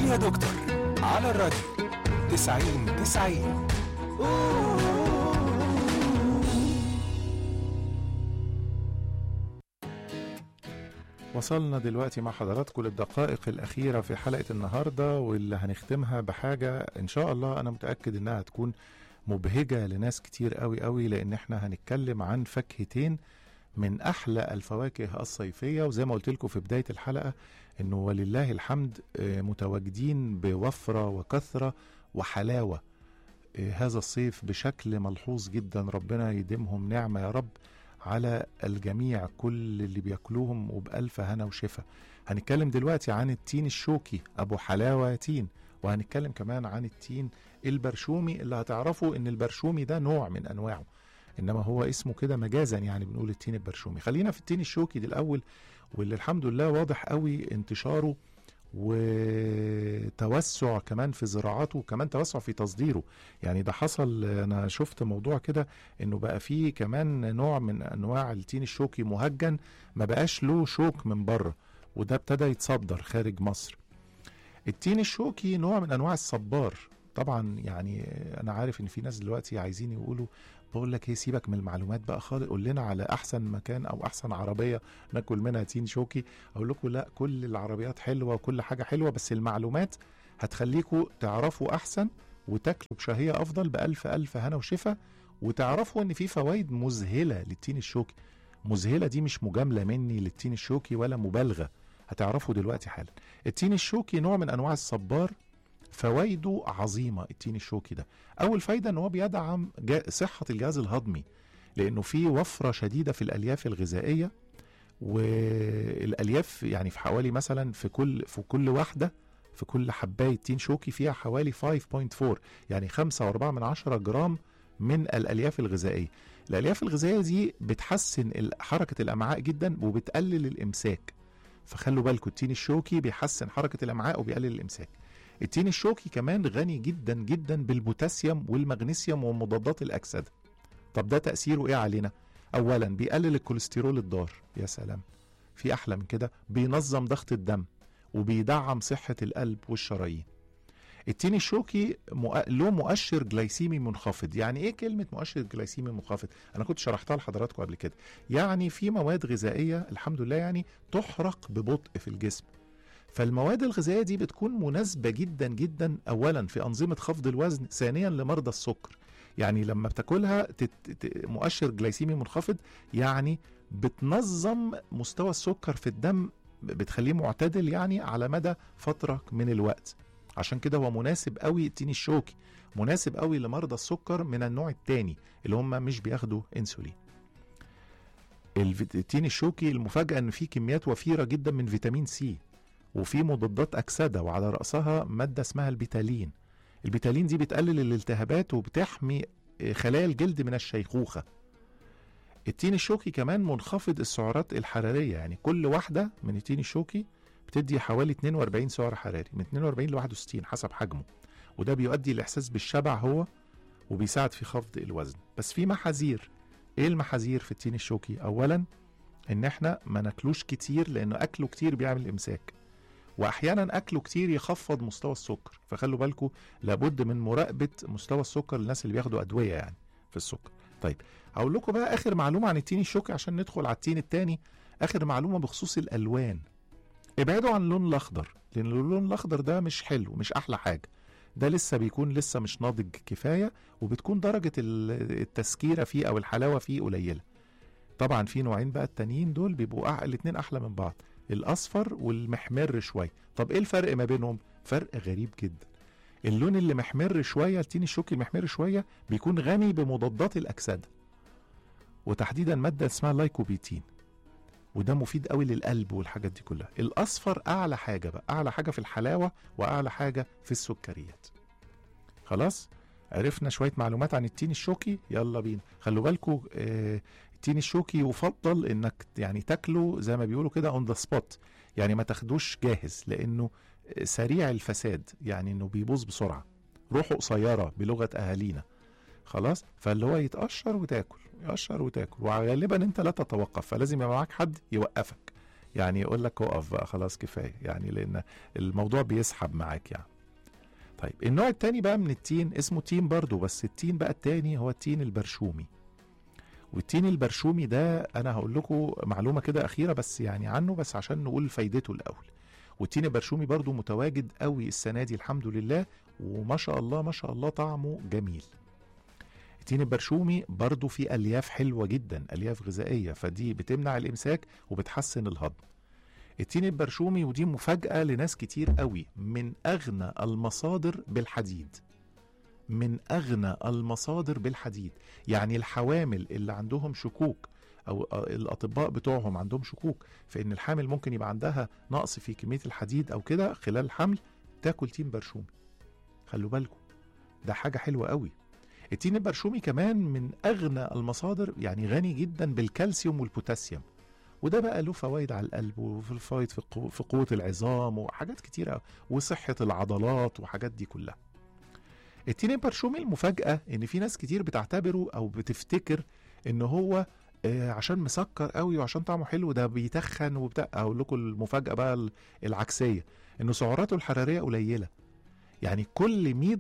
يا دكتور على الراديو 90-90. وصلنا دلوقتي مع حضراتكم للدقائق الأخيرة في حلقة النهاردة، واللي هنختمها بحاجة إن شاء الله أنا متأكد إنها هتكون مبهجة لناس كتير قوي قوي، لأن احنا هنتكلم عن فاكهتين من أحلى الفواكه الصيفية. وزي ما قلت لكم في بداية الحلقة إنه ولله الحمد متواجدين بوفرة وكثرة وحلاوة هذا الصيف بشكل ملحوظ جدا. ربنا يديمهم نعمة يا رب على الجميع، كل اللي بياكلوهم وبألف هنا وشفا. هنتكلم دلوقتي عن التين الشوكي أبو حلاوة تين، وهنتكلم كمان عن التين البرشومي، اللي هتعرفوا ان البرشومي ده نوع من انواعه، انما هو اسمه كده مجازا، يعني بنقول التين البرشومي. خلينا في التين الشوكي دي الاول، واللي الحمد لله واضح قوي انتشاره وتوسع كمان في زراعته وكمان توسع في تصديره. يعني ده حصل، انا شفت موضوع كده انه بقى فيه كمان نوع من انواع التين الشوكي مهجن، ما بقاش له شوك من بره، وده ابتدى يتصدر خارج مصر. التين الشوكي نوع من انواع الصبار. طبعا يعني انا عارف ان في ناس دلوقتي عايزين يقولوا، بقول لك ايه، سيبك من المعلومات بقى خالص، قول لنا على احسن مكان او احسن عربيه ناكل منها تين شوكي. اقول لكم لا، كل العربيات حلوه وكل حاجه حلوه، بس المعلومات هتخليكم تعرفوا احسن وتاكلوا بشهيه افضل بالف الف هنا وشفا، وتعرفوا ان في فوائد مذهله للتين الشوكي. مذهله دي مش مجامله مني للتين الشوكي ولا مبالغه، هتعرفوا دلوقتي حالا. التين الشوكي نوع من انواع الصبار، فوائده عظيمة. التين الشوكي ده أول فايدة أنه بيدعم صحة الجهاز الهضمي، لأنه فيه وفرة شديدة في الألياف الغذائية. والألياف يعني في حوالي مثلا في كل واحدة، في كل حباية تين شوكي فيها حوالي 5.4، يعني 5.4 جرام من الألياف الغذائية. الألياف الغذائية دي بتحسن حركة الأمعاء جدا وبتقلل الإمساك، فخلوا بالكم التين الشوكي بيحسن حركة الأمعاء وبيقلل الإمساك. التين الشوكي كمان غني جدا جدا بالبوتاسيوم والمغنيسيوم ومضادات الأكسدة. طب ده تأثيره إيه علينا؟ أولا بيقلل الكوليسترول الضار، يا سلام، في أحلى من كده، بينظم ضغط الدم وبيدعم صحة القلب والشرايين. التين الشوكي له مؤشر جلايسيمي منخفض. يعني ايه كلمة مؤشر جلايسيمي منخفض؟ انا كنت شرحتها لحضراتكم قبل كده. يعني في مواد غذائية الحمد لله يعني تحرق ببطء في الجسم، فالمواد الغذائية دي بتكون مناسبة جدا جدا اولا في انظمة خفض الوزن، ثانيا لمرضى السكر. يعني لما بتاكلها مؤشر جلايسيمي منخفض، يعني بتنظم مستوى السكر في الدم، بتخليه معتدل يعني على مدى فترة من الوقت. عشان كده هو مناسب قوي. التين الشوكي مناسب قوي لمرضى السكر من النوع الثاني اللي هم مش بياخدوا انسولين. التين الشوكي المفاجأة ان فيه كميات وفيرة جدا من فيتامين سي، وفي مضادات أكسدة، وعلى رأسها مادة اسمها البيتالين. البيتالين دي بتقلل الالتهابات وبتحمي خلايا الجلد من الشيخوخة. التين الشوكي كمان منخفض السعرات الحرارية، يعني كل واحدة من التين الشوكي بتدي حوالي 42 سعر حراري، من 42 ل 61 حسب حجمه، وده بيؤدي الإحساس بالشبع هو، وبيساعد في خفض الوزن. بس في محاذير. ايه المحاذير في التين الشوكي؟ اولا ان احنا ما ناكلوش كتير، لانه اكله كتير بيعمل امساك، واحيانا اكله كتير يخفض مستوى السكر، فخلوا بالكم لابد من مراقبة مستوى السكر للناس اللي بياخدوا ادوية يعني في السكر. طيب هقول لكم بقى اخر معلومة عن التين الشوكي عشان ندخل على التين التاني. اخر معلومة بخصوص الالوان، ابعدوا عن اللون الاخضر، لان اللون الاخضر ده مش حلو، مش احلى حاجة. ده لسه بيكون لسه مش ناضج كفاية، وبتكون درجة التسكيرة فيه او الحلاوة فيه قليلة. طبعا في نوعين بقى التانيين دول بيبقوا الاتنين احلى من بعض، الاصفر والمحمر شوية. طب ايه الفرق ما بينهم؟ فرق غريب جدا. اللون اللي محمر شوية، التين الشوكي المحمر شوية، بيكون غني بمضادات الاكسدة، وتحديدا مادة اسمها لايكوبيتين، وده مفيد قوي للقلب والحاجات دي كلها. الاصفر اعلى حاجة بقى، اعلى حاجة في الحلاوة واعلى حاجة في السكريات. خلاص عرفنا شوية معلومات عن التين الشوكي، يلا بينا. خلوا بالكم التين الشوكي يفضل انك يعني تاكله زي ما بيقولوا كده اون ذا سبوت، يعني ما تاخدوش جاهز، لانه سريع الفساد، يعني انه بيبوظ بسرعة، روحه قصيرة بلغة اهالينا. خلاص، فاللي هو يتقشر وتاكل، يقشر وتاكل، وغالبا انت لا تتوقف، فلازم يبقى معاك حد يوقفك، يعني يقول لك اقف بقى خلاص كفايه، يعني لان الموضوع بيسحب معاك يعني. طيب النوع التاني بقى من التين اسمه تين برضو، بس التين بقى التاني هو التين البرشومي. والتين البرشومي ده انا هقول لكم معلومه كده اخيره بس يعني عنه، بس عشان نقول فايدته الاول. والتين البرشومي برضو متواجد قوي السنه دي الحمد لله، وما شاء الله ما شاء الله طعمه جميل. التين البرشومي برضو فيه الياف حلوه جدا، الياف غذائيه، فدي بتمنع الامساك وبتحسن الهضم. التين البرشومي ودي مفاجاه لناس كتير قوي، من اغنى المصادر بالحديد، من أغنى المصادر بالحديد. يعني الحوامل اللي عندهم شكوك أو الأطباء بتوعهم عندهم شكوك في إن الحامل ممكن يبقى عندها نقص في كمية الحديد أو كده خلال الحمل، تاكل تين برشومي. خلوا بالكم ده حاجة حلوة قوي. التين البرشومي كمان من أغنى المصادر، يعني غني جدا بالكالسيوم والبوتاسيوم، وده بقى له فوائد على القلب وفي فوائد في قوة العظام وحاجات كتيرة وصحة العضلات وحاجات دي كلها. التين البرشومي المفاجأة ان في ناس كتير بتعتبره او بتفتكر ان هو عشان مسكر قوي وعشان طعمه حلو ده بيتخن وبتاع. اقول لكم المفاجأة بقى العكسية، انه سعراته الحرارية قليلة. يعني كل 100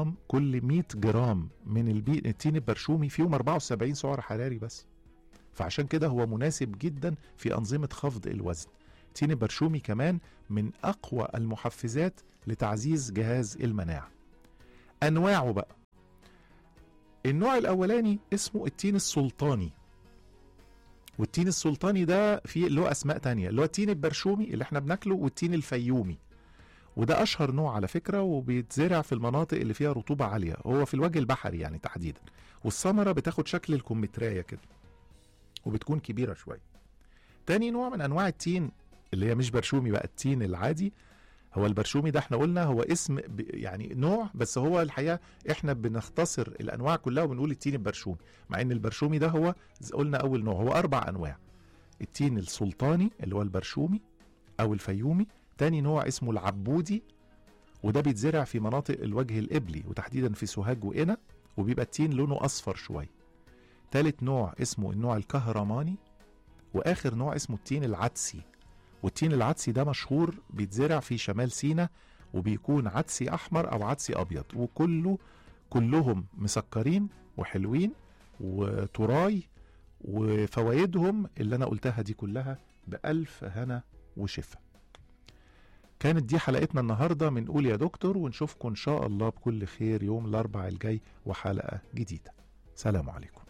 جرام من التين البرشومي فيهم 74 سعر حراري بس. فعشان كده هو مناسب جدا في أنظمة خفض الوزن. التين البرشومي كمان من أقوى المحفزات لتعزيز جهاز المناعة. أنواعه بقى، النوع الأولاني اسمه التين السلطاني، والتين السلطاني ده فيه له أسماء تانية، اللي هو التين البرشومي اللي احنا بناكله، والتين الفيومي، وده أشهر نوع على فكرة، وبيتزرع في المناطق اللي فيها رطوبة عالية، هو في الوجه البحري يعني تحديدا، والثمرة بتاخد شكل الكمثرية كده وبتكون كبيرة شوية. تاني نوع من أنواع التين اللي هي مش برشومي بقى، التين العادي، هو البرشومي ده احنا قلنا هو اسم يعني نوع، بس هو الحقيقة احنا بنختصر الانواع كلها وبنقول التين البرشومي، مع ان البرشومي ده هو قلنا اول نوع، هو 4 انواع. التين السلطاني اللي هو البرشومي او الفيومي، تاني نوع اسمه العبودي، وده بيتزرع في مناطق الوجه القبلي وتحديدا في سوهاج وقنا، وبيبقى التين لونه اصفر شوية. تالت نوع اسمه النوع الكهرماني، واخر نوع اسمه التين العدسي. والتين العدسي ده مشهور، بيتزرع في شمال سيناء، وبيكون عدسي احمر او عدسي ابيض، كلهم مسكرين وحلوين وتراي، وفوائدهم اللي انا قلتها دي كلها بألف هنا وشفا. كانت دي حلقتنا النهاردة من قول يا دكتور، ونشوفكم ان شاء الله بكل خير يوم الاربعاء الجاي وحلقة جديدة. سلام عليكم.